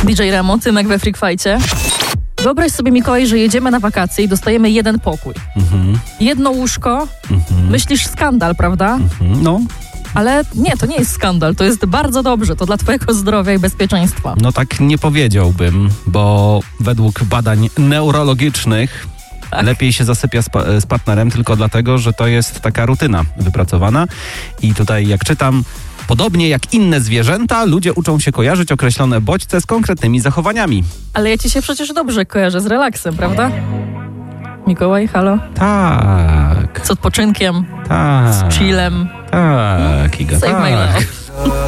DJ Remo, Tymek we Freak Fajcie. Wyobraź sobie, Mikołaj, że jedziemy na wakacje i dostajemy jeden pokój. Jedno łóżko. Myślisz skandal, prawda? No. Ale nie, to nie jest skandal, to jest bardzo dobrze, to dla twojego zdrowia i bezpieczeństwa. No tak nie powiedziałbym, bo według badań neurologicznych lepiej się zasypia z partnerem tylko dlatego, że to jest taka rutyna wypracowana. I tutaj jak czytam, podobnie jak inne zwierzęta, ludzie uczą się kojarzyć określone bodźce z konkretnymi zachowaniami. Ale ja ci się przecież dobrze kojarzę z relaksem, prawda? Mikołaj, halo? Tak. Z odpoczynkiem, Tak. z chillem. Tak, Iga, Save my tak. love.